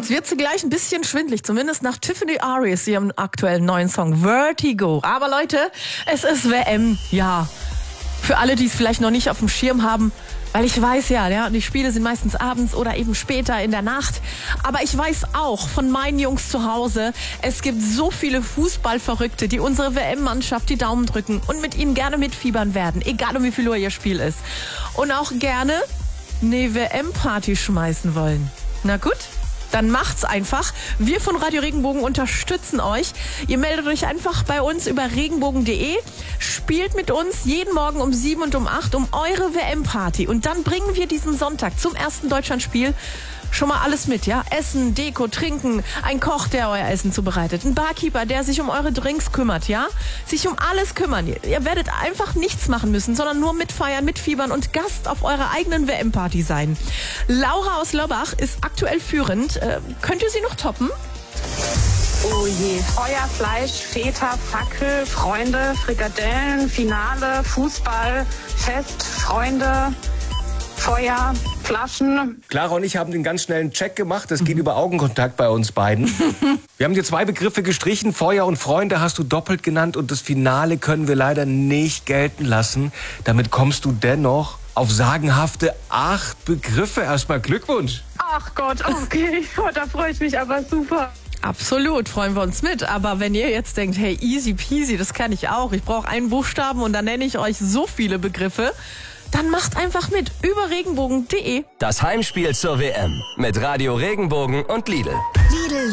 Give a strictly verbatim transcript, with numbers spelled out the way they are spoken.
Jetzt wird sie gleich ein bisschen schwindlig, zumindest nach Tiffany Aries, ihrem aktuellen neuen Song Vertigo. Aber Leute, es ist W M, ja. Für alle, die es vielleicht noch nicht auf dem Schirm haben, weil ich weiß ja, ja, die Spiele sind meistens abends oder eben später in der Nacht. Aber ich weiß auch von meinen Jungs zu Hause, es gibt so viele Fußballverrückte, die unsere W M-Mannschaft die Daumen drücken und mit ihnen gerne mitfiebern werden, egal um wie viel Uhr ihr Spiel ist. Und auch gerne eine W M-Party schmeißen wollen. Na gut, dann macht's einfach. Wir von Radio Regenbogen unterstützen euch. Ihr meldet euch einfach bei uns über regenbogen punkt de, spielt mit uns jeden Morgen um sieben und um acht um eure W M-Party. Und dann bringen wir diesen Sonntag zum ersten Deutschlandspiel schon mal alles mit, ja? Essen, Deko, Trinken, ein Koch, der euer Essen zubereitet, ein Barkeeper, der sich um eure Drinks kümmert, ja? Sich um alles kümmern. Ihr werdet einfach nichts machen müssen, sondern nur mitfeiern, mitfiebern und Gast auf eurer eigenen W M-Party sein. Laura aus Lobbach ist aktuell führend. Äh, könnt ihr sie noch toppen? Oh je. Feuer, Fleisch, Feta, Fackel, Freunde, Frikadellen, Finale, Fußball, Fest, Freunde, Feuer, Flaschen. Clara und ich haben den ganz schnellen Check gemacht. Das geht über Augenkontakt bei uns beiden. Wir haben dir zwei Begriffe gestrichen. Feuer und Freunde hast du doppelt genannt. Und das Finale können wir leider nicht gelten lassen. Damit kommst du dennoch auf sagenhafte acht Begriffe. Erstmal Glückwunsch. Ach Gott, okay. Oh, da freue ich mich aber super. Absolut, freuen wir uns mit. Aber wenn ihr jetzt denkt, hey, easy peasy, das kann ich auch. Ich brauche einen Buchstaben und dann nenne ich euch so viele Begriffe. Dann macht einfach mit über regenbogen punkt de. Das Heimspiel zur W M mit Radio Regenbogen und Lidl.